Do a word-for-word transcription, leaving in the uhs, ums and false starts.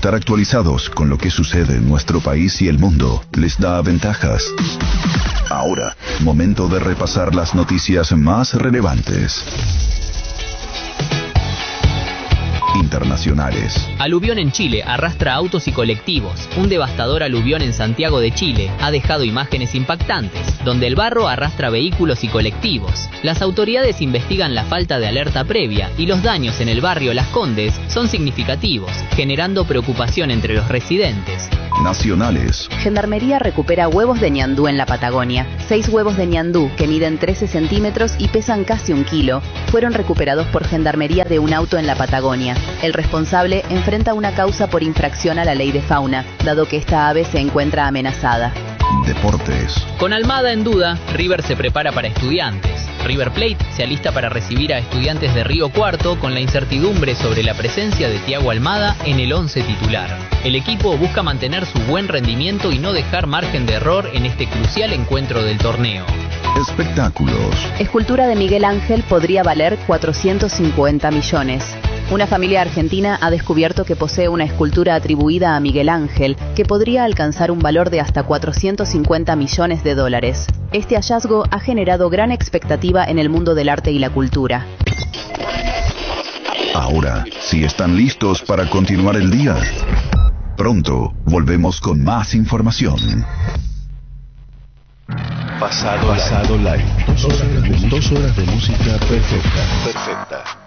Estar actualizados con lo que sucede en nuestro país y el mundo les da ventajas. Ahora, momento de repasar las noticias más relevantes. Internacionales. Aluvión en Chile arrastra autos y colectivos. Un devastador aluvión en Santiago de Chile ha dejado imágenes impactantes, donde el barro arrastra vehículos y colectivos. Las autoridades investigan la falta de alerta previa y los daños en el barrio Las Condes son significativos, generando preocupación entre los residentes. Nacionales. Gendarmería recupera huevos de ñandú en la Patagonia. Seis huevos de ñandú, que miden trece centímetros y pesan casi un kilo, fueron recuperados por Gendarmería de un auto en la Patagonia. El responsable enfrenta una causa por infracción a la ley de fauna, dado que esta ave se encuentra amenazada. Deportes. Con Almada en duda, River se prepara para Estudiantes. River Plate se alista para recibir a Estudiantes de Río Cuarto con la incertidumbre sobre la presencia de Thiago Almada en el once titular. El equipo busca mantener su buen rendimiento y no dejar margen de error en este crucial encuentro del torneo. Espectáculos. Escultura de Miguel Ángel podría valer cuatrocientos cincuenta millones. Una familia argentina ha descubierto que posee una escultura atribuida a Miguel Ángel que podría alcanzar un valor de hasta cuatrocientos cincuenta millones de dólares. Este hallazgo ha generado gran expectativa en el mundo del arte y la cultura. Ahora, si están listos para continuar el día, pronto volvemos con más información. Pasado, Pasado Live. Dos horas de, dos horas de música perfecta. Perfecta.